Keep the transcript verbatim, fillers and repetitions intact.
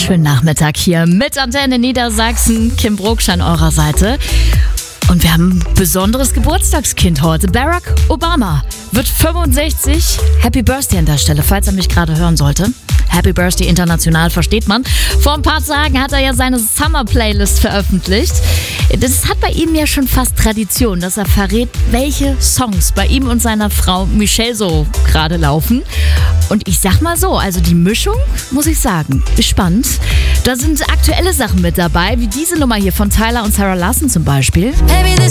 wunderschönen Nachmittag hier mit Antenne Niedersachsen. Kim Broksch an eurer Seite. Und wir haben ein besonderes Geburtstagskind heute. Barack Obama wird fünfundsechzig. Happy Birthday an der Stelle, falls er mich gerade hören sollte. Happy Birthday international, versteht man. Vor ein paar Tagen hat er ja seine Summer-Playlist veröffentlicht. Das hat bei ihm ja schon fast Tradition, dass er verrät, welche Songs bei ihm und seiner Frau Michelle so gerade laufen. Und ich sag mal so, also die Mischung, muss ich sagen, ist spannend. Da sind aktuelle Sachen mit dabei, wie diese Nummer hier von Tyler und Sarah Larsson zum Beispiel.